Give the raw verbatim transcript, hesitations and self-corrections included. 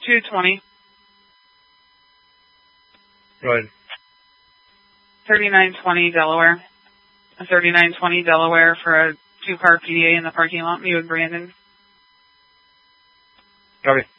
two twenty. Go ahead. thirty-nine twenty Delaware. thirty-nine twenty Delaware for a two-car P D A in the parking lot. Me with Brandon. Copy.